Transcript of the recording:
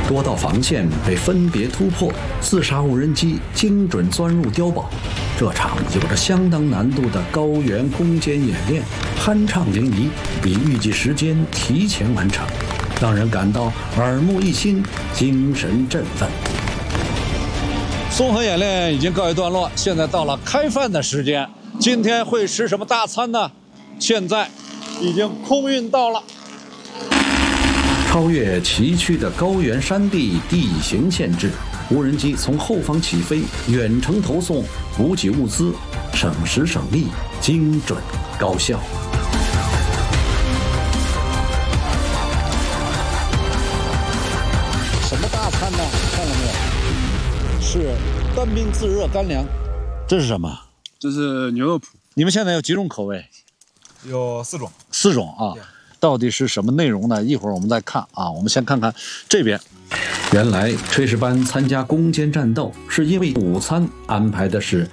多道防线被分别突破，自杀无人机精准钻入碉堡。这场有着相当难度的高原攻坚演练酣畅淋漓，比预计时间提前完成，让人感到耳目一新，精神振奋。 综合演练已经告一段落，现在到了开饭的时间。今天会吃什么大餐呢？现在已经空运到了。 超越崎岖的高原山地地形限制，无人机从后方起飞，远程投送补给物资，省时省力，精准高效。 什么大餐呢？看了没有？是单兵自热干粮。这是什么？ 这是牛肉脯。 你们现在有几种口味？ 有4种。 4种啊。到底是什么内容呢？一会儿我们再看啊。我们先看看这边。 原来炊事班参加攻坚战斗，是因为午餐安排的是